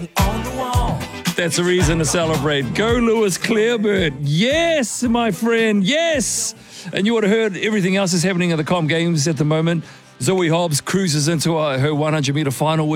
That's a reason to celebrate. Go Lewis Clearbird. Yes, my friend. Yes. And you would have heard everything else is happening at the Com Games at the moment. Zoe Hobbs cruises into her 100-meter final.